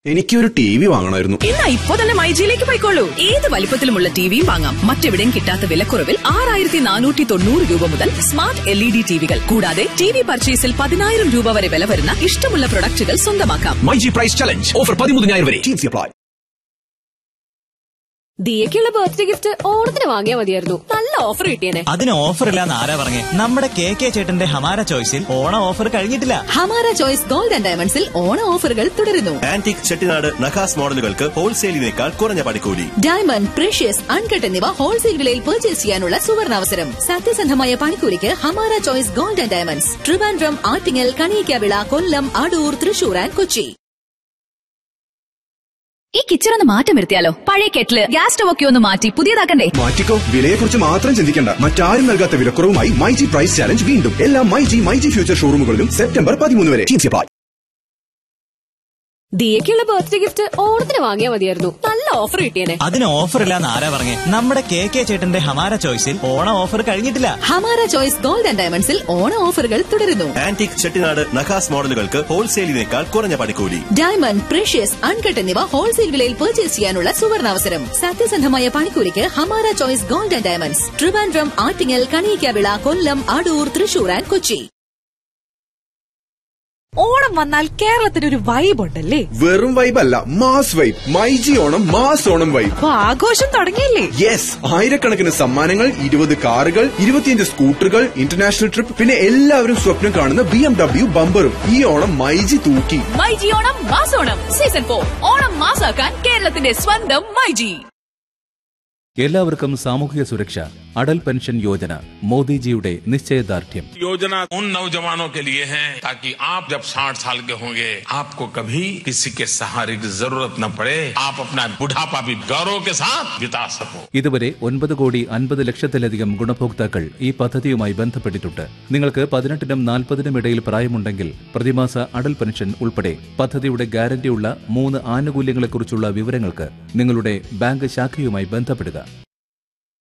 എനിക്കൊരു TV വാങ്ങണമായിരുന്നു. എന്നാ ഇപ്പോ തന്നെ മൈജിയിലേക്ക് പോയിക്കോളൂ. ഏത് വലിപ്പത്തിലുമുള്ള ടിവിയും വാങ്ങാം. മറ്റെവിടെയും കിട്ടാത്ത വിലക്കുറവിൽ 6490 രൂപ മുതൽ സ്മാർട്ട് LED ടിവികൾ. കൂടാതെ TV പർച്ചേസിൽ 10,000 രൂപ വരെ വില വരുന്ന ഇഷ്ടമുള്ള പ്രൊഡക്റ്റുകൾ സ്വന്തമാക്കാം. മൈജി പ്രൈസ് ചലഞ്ച് ഓഫർ 13,000 വരെ. Teams apply. ദിയക്കുള്ള ബർത്ത്ഡേ ഗിഫ്റ്റ് ഓണത്തിന് വാങ്ങിയാൽ മതിയായിരുന്നു. നല്ല ഓഫർ കിട്ടിയേനെ. അതിന് ഓഫർ ഇല്ലാന്ന് ആരാ പറഞ്ഞേ? നമ്മുടെ KK ചേട്ടന്റെ ഹമാര ചോയ്സിൽ ഓണ ഓഫർ കഴിഞ്ഞിട്ടില്ല. ഹമാര ചോയ്സ് ഗോൾഡ് ആൻഡ് ഡയമണ്ട്സിൽ ഓണ ഓഫറുകൾ തുടരുന്നു. ആന്റിക് ചെട്ടിനാട് നഖാസ് മോഡലുകൾക്ക് ഹോൾസെയിലിനേക്കാൾ കുറഞ്ഞ പണിക്കൂലി. ഡയമണ്ട്, പ്രഷ്യസ്, അൺകട്ട് എന്നിവ ഹോൾസെയിൽ വിലയിൽ പർച്ചേസ് ചെയ്യാനുള്ള സുവർണാവസരം. സത്യസന്ധമായ പണിക്കൂലിക്ക് Hamara choice gold and diamonds, Trivandrum, Attingal, Kaliyakkavilai, Kollam, Adoor, Thrissur and Kochi. ഈ കിച്ചറൊന്ന് മാറ്റം വരുത്തിയാലോ? പഴയ കെറ്റില്, ഗ്യാസ് സ്റ്റവ് ഒക്കെ ഒന്ന് മാറ്റി പുതിയതാക്കണ്ടേ? മാറ്റിക്കോ. വിലയെക്കുറിച്ച് മാത്രം ചിന്തിക്കേണ്ട. മറ്റാരും നൽകാത്ത വിലക്കുറവുമായി മൈജി പ്രൈസ് ചലഞ്ച് വീണ്ടും എല്ലാ മൈജി ഫ്യൂച്ചർ ഷോറൂമുകളിലും സെപ്റ്റംബർ 13 വരെ. Teams apply. ദിയക്കുള്ള ബർത്ത്ഡേ ഗിഫ്റ്റ് ഓണത്തിന് വാങ്ങിയാൽ മതിയായിരുന്നു. നല്ല ഓഫർ കിട്ടിയേനെ. അതിന് ഓഫർ ഇല്ലാന്ന് ആരാ പറഞ്ഞേ? നമ്മുടെ KK ചേട്ടന്റെ ഹമാര ചോയ്സിൽ ഓണ ഓഫർ കഴിഞ്ഞിട്ടില്ല. ഹമാര ചോയ്സ് ഗോൾഡ് ആൻഡ് ഡയമണ്ട്സിൽ ഓണ ഓഫറുകൾ തുടരുന്നു. ആന്റിക് ചെട്ടിനാട് നഖാസ് മോഡലുകൾക്ക് ഹോൾസെയിലിനേക്കാൾ കുറഞ്ഞ പണിക്കൂലി. ഡയമണ്ട്, പ്രഷ്യസ്, അൺകട്ട് എന്നിവ ഹോൾസെയിൽ വിലയിൽ പർച്ചേസ് ചെയ്യാനുള്ള സുവർണാവസരം. സത്യസന്ധമായ പണിക്കൂലിക്ക് Hamara choice gold and diamonds, Trivandrum, Attingal, Kaliyakkavilai, Kollam, Adoor, Thrissur and Kochi. Onam വന്നാൽ കേരളത്തിനൊരു വൈബ് ഉണ്ടല്ലേ? വെറും വൈബ് അല്ല, mass vibe. MyG Onam, mass Onam vibe. അപ്പൊ ആഘോഷം തുടങ്ങിയില്ലേ? യെസ്, ആയിരക്കണക്കിന് സമ്മാനങ്ങൾ, 20 കാറുകൾ, 25 സ്കൂട്ടറുകൾ, ഇന്റർനാഷണൽ ട്രിപ്പ്, പിന്നെ എല്ലാവരും സ്വപ്നം കാണുന്ന BMW ബമ്പറും. ഈ ഓണം മൈജി തൂക്കി. MyG Onam, mass Onam season 4. ഓണം മാസാക്കാൻ കേരളത്തിന്റെ സ്വന്തം മൈജി. എല്ലാവർക്കും സാമൂഹിക സുരക്ഷ, അടൽ പെൻഷൻ യോജന മോദിജിയുടെ നിശ്ചയദാർഢ്യം. योजना उन नौजवानों के लिए है ताकि आप जब 60 साल के होंगे आपको कभी किसी के सहारे की जरूरत न पड़े. आप अपना बुढ़ापा भी गौरव के साथ बिता सको. ഇതുവരെ 9,50,00,000-ലധികം ഗുണഭോക്താക്കൾ ഈ പദ്ധതിയുമായി ബന്ധപ്പെട്ടിട്ടുണ്ട്. നിങ്ങൾക്ക് 18-നും 40-നും ഇടയിൽ പ്രായമുണ്ടെങ്കിൽ പ്രതിമാസ അടൽ പെൻഷൻ ഉൾപ്പെടെ പദ്ധതിയുടെ ഗ്യാരണ്ടിയുള്ള 3 ആനുകൂല്യങ്ങളെക്കുറിച്ചുള്ള വിവരങ്ങൾക്ക് നിങ്ങളുടെ ബാങ്ക് ശാഖയുമായി ബന്ധപ്പെടുക.